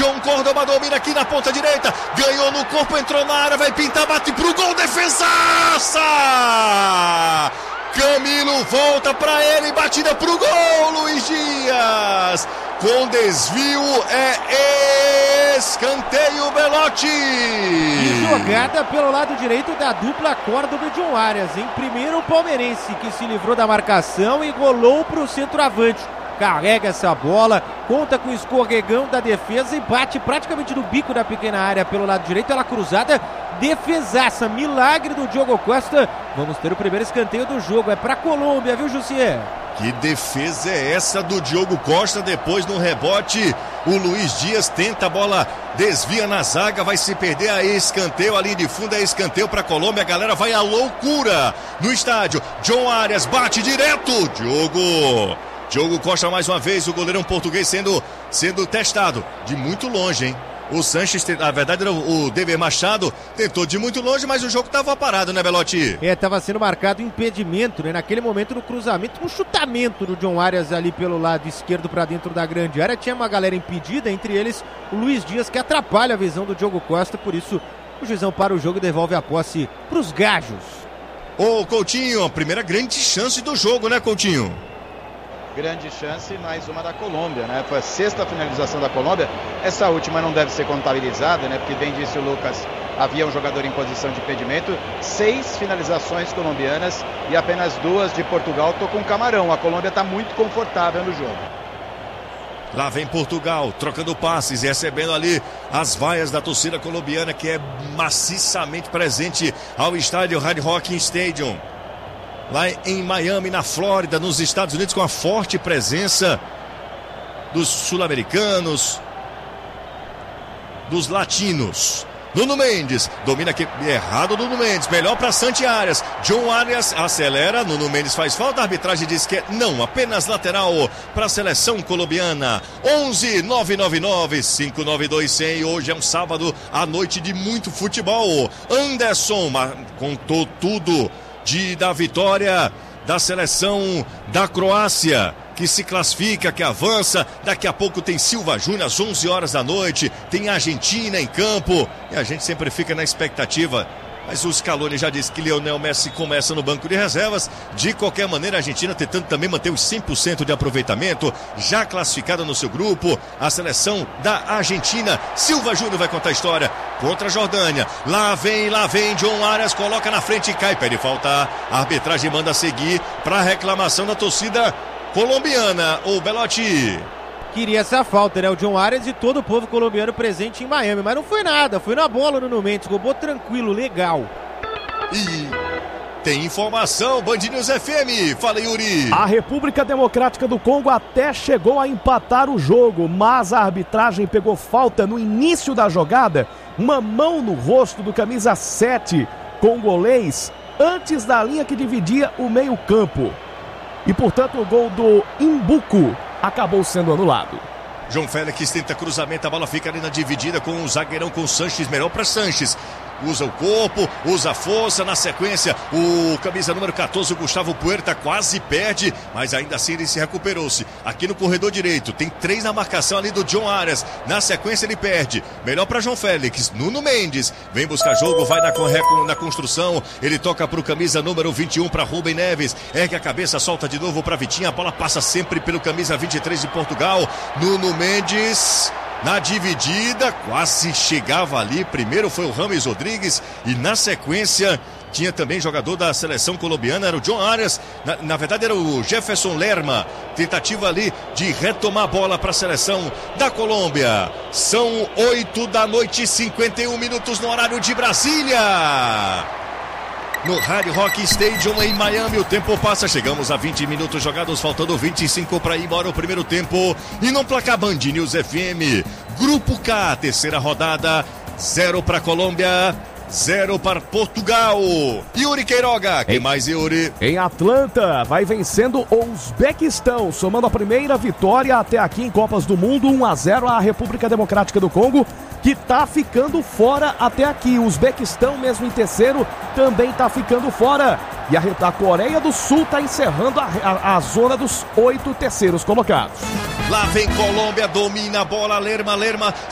John Córdoba domina aqui na ponta direita, ganhou no corpo, entrou na área, vai pintar, bate pro gol, defesaça! Camilo volta pra ele, batida pro gol, Luiz Dias, com desvio, é escanteio, Belotti. E jogada pelo lado direito da dupla Córdoba e John Arias, hein? Primeiro o palmeirense que se livrou da marcação e rolou pro centroavante. Carrega essa bola, conta com o escorregão da defesa e bate praticamente no bico da pequena área pelo lado direito. Ela cruzada, defesaça, milagre do Diogo Costa. Vamos ter o primeiro escanteio do jogo, é pra Colômbia, viu, Jussier? Que defesa é essa do Diogo Costa? Depois no rebote, o Luiz Dias tenta a bola, desvia na zaga, vai se perder a escanteio, a linha de fundo é escanteio para Colômbia, a galera vai à loucura no estádio. John Arias bate direto, Diogo Costa mais uma vez, o goleirão português sendo testado de muito longe, hein? O Sanches, na verdade era o Dever Machado, tentou de muito longe, mas o jogo estava parado, né, Belotti? Estava sendo marcado impedimento, né? Naquele momento no cruzamento, um chutamento do John Arias ali pelo lado esquerdo para dentro da grande área. Tinha uma galera impedida, entre eles o Luiz Dias, que atrapalha a visão do Diogo Costa, por isso o juizão para o jogo e devolve a posse para os Gajos. Ô, Coutinho, a primeira grande chance do jogo, né, Coutinho? Grande chance, mais uma da Colômbia, né? Foi a sexta finalização da Colômbia. Essa última não deve ser contabilizada, né? Porque bem disse o Lucas, havia um jogador em posição de impedimento. 6 finalizações colombianas e apenas 2 de Portugal. Tô com o Camarão. A Colômbia está muito confortável no jogo. Lá vem Portugal, trocando passes e recebendo ali as vaias da torcida colombiana, que é maciçamente presente ao estádio Hard Rock Stadium. Lá em Miami, na Flórida, nos Estados Unidos, com a forte presença dos sul-americanos, dos latinos. Nuno Mendes, domina aqui, errado Nuno Mendes, melhor para Santi Arias. John Arias acelera, Nuno Mendes faz falta, a arbitragem diz que não, apenas lateral para a seleção colombiana. 11-999-592-100, hoje é um sábado à noite de muito futebol. Anderson contou tudo da vitória da seleção da Croácia, que se classifica, que avança. Daqui a pouco tem Silva Júnior às 11 horas da noite, tem a Argentina em campo e a gente sempre fica na expectativa. Mas o Scaloni já disse que Lionel Messi começa no banco de reservas. De qualquer maneira, a Argentina tentando também manter os 100% de aproveitamento, já classificada no seu grupo, a seleção da Argentina. Silva Júnior vai contar a história contra a Jordânia. Lá vem John Arias, coloca na frente e cai, pede falta. A arbitragem manda seguir para a reclamação da torcida colombiana. O Belotti queria essa falta, né? O John Arias e todo o povo colombiano presente em Miami, mas não foi nada, foi na bola no Nuno Mendes, roubou tranquilo, legal. E tem informação, Band News FM, fala Yuri. A República Democrática do Congo até chegou a empatar o jogo, mas a arbitragem pegou falta no início da jogada, uma mão no rosto do camisa 7 congolês, antes da linha que dividia o meio campo. E portanto o gol do Imbuku acabou sendo anulado. João Félix tenta cruzamento, a bola fica ali na dividida com o zagueirão, com o Sanches, melhor para Sanches. Usa o corpo, usa a força, na sequência o camisa número 14, o Gustavo Puerta, quase perde, mas ainda assim ele se recuperou-se. Aqui no corredor direito, tem 3 na marcação ali do John Arias, na sequência ele perde, melhor para João Félix. Nuno Mendes vem buscar jogo, vai na construção, ele toca para o camisa número 21, para Rubem Neves, ergue a cabeça, solta de novo para Vitinha, a bola passa sempre pelo camisa 23 de Portugal. Nuno Mendes na dividida, quase chegava ali. Primeiro foi o Rames Rodrigues e na sequência tinha também jogador da seleção colombiana, era o John Arias, na verdade era o Jefferson Lerma. Tentativa ali de retomar a bola para a seleção da Colômbia. São 8 da noite, 51 minutos no horário de Brasília. No Hard Rock Stadium em Miami, o tempo passa, chegamos a 20 minutos jogados, faltando 25 para ir embora o primeiro tempo. E no placar Band News FM, Grupo K, terceira rodada, 0 para Colômbia, 0 para Portugal. Yuri Queiroga, quem mais, Yuri? Em Atlanta, vai vencendo o Uzbequistão, somando a primeira vitória até aqui em Copas do Mundo, 1-0 à República Democrática do Congo, que tá ficando fora até aqui. O Uzbequistão, mesmo em terceiro, também tá ficando fora. E a Coreia do Sul tá encerrando a zona dos 8 terceiros colocados. Lá vem Colômbia, domina a bola, Lerma